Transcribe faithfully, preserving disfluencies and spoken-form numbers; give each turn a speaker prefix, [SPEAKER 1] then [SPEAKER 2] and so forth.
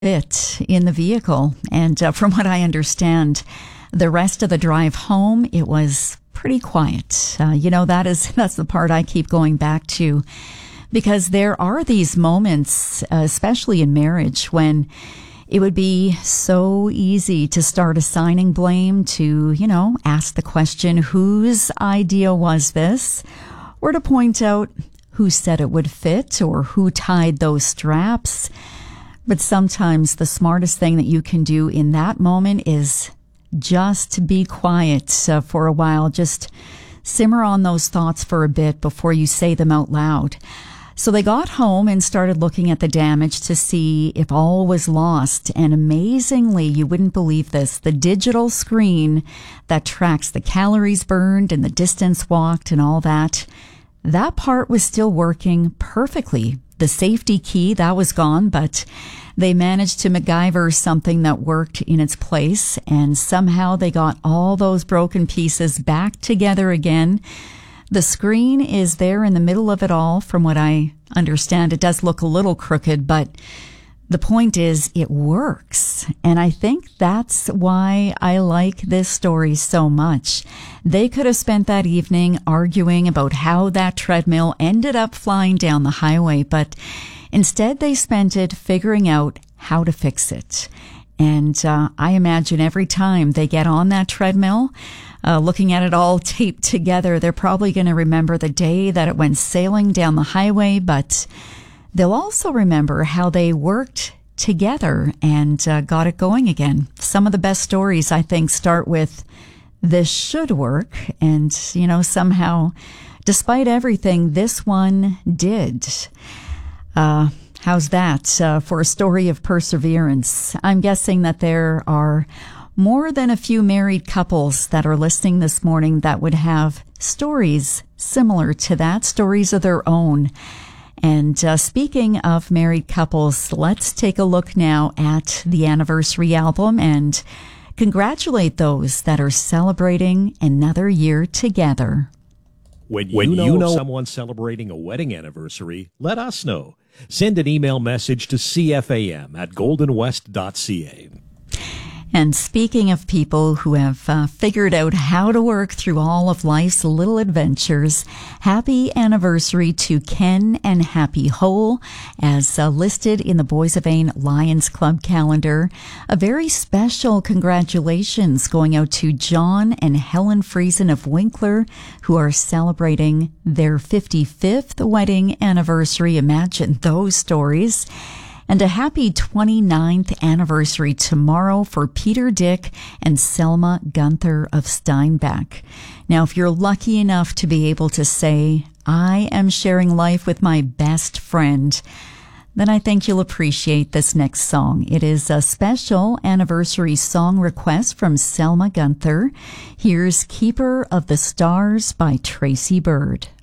[SPEAKER 1] It in the vehicle. And uh, from what I understand, the rest of the drive home, it was pretty quiet. Uh, you know, that is, that's the part I keep going back to, because there are these moments, uh, especially in marriage, when it would be so easy to start assigning blame, to, you know, ask the question, whose idea was this? Or to point out who said it would fit or who tied those straps. But sometimes the smartest thing that you can do in that moment is just be quiet uh, for a while. Just simmer on those thoughts for a bit before you say them out loud. So they got home and started looking at the damage to see if all was lost. And amazingly, you wouldn't believe this, the digital screen that tracks the calories burned and the distance walked and all that, that part was still working perfectly. The safety key, that was gone, but they managed to MacGyver something that worked in its place, and somehow they got all those broken pieces back together again. The screen is there in the middle of it all. From what I understand, it does look a little crooked, but the point is it works. And I think that's why I like this story so much. They could have spent that evening arguing about how that treadmill ended up flying down the highway, but instead they spent it figuring out how to fix it. And uh, I imagine every time they get on that treadmill, Uh, looking at it all taped together, they're probably going to remember the day that it went sailing down the highway, but they'll also remember how they worked together and uh, got it going again. Some of the best stories, I think, start with, this should work. And, you know, somehow, despite everything, this one did. Uh, how's that uh, for a story of perseverance? I'm guessing that there are more than a few married couples that are listening this morning that would have stories similar to that, stories of their own. And uh, speaking of married couples, let's take a look now at the anniversary album and congratulate those that are celebrating another year together.
[SPEAKER 2] When you,
[SPEAKER 3] When
[SPEAKER 2] know,
[SPEAKER 3] you know
[SPEAKER 2] of someone celebrating a wedding anniversary, let us know. Send an email message to c f a m at golden west dot c a.
[SPEAKER 1] And speaking of people who have uh, figured out how to work through all of life's little adventures, happy anniversary to Ken and Happy Hole, as uh, listed in the Boys of Ain Lions Club calendar. A very special congratulations going out to John and Helen Friesen of Winkler, who are celebrating their fifty-fifth wedding anniversary. Imagine those stories. And a happy twenty-ninth anniversary tomorrow for Peter Dick and Selma Gunther of Steinbach. Now, if you're lucky enough to be able to say, I am sharing life with my best friend, then I think you'll appreciate this next song. It is a special anniversary song request from Selma Gunther. Here's Keeper of the Stars by Tracy Bird.